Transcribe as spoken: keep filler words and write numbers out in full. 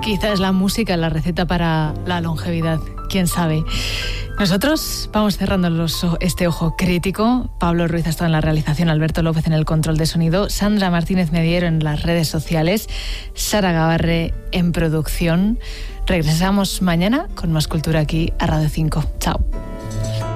Quizás la música, la receta para la longevidad, quién sabe. Nosotros vamos cerrando los, este ojo crítico. Pablo Ruiz ha estado en la realización, Alberto López en el control de sonido, Sandra Martínez Mediero en las redes sociales, Sara Gabarre en producción. Regresamos mañana con más cultura aquí a Radio cinco. Chao.